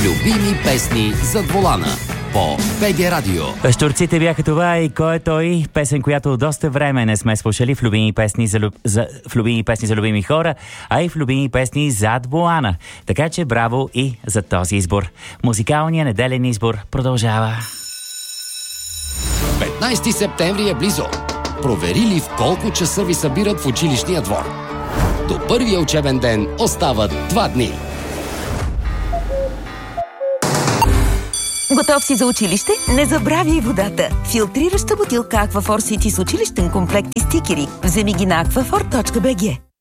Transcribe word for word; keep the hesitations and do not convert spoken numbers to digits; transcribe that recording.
Любими песни зад волана по БГ Радио. Щурците бяха това и кой е той? Песен, която доста време не сме слушали в любими песни за, люб... за... в любими песни за любими хора, а и в любими песни зад волана. Така че браво и за този избор. Музикалният неделен избор продължава. петнайсети септември е близо. Провери ли в колко часа ви събират в училищния двор? До първия учебен ден остават два дни. Готов си за училище? Не забравяй водата. Филтрираща бутилка Аквафор Сити с училищен комплект и стикери. Вземи ги на аквафор точка бг.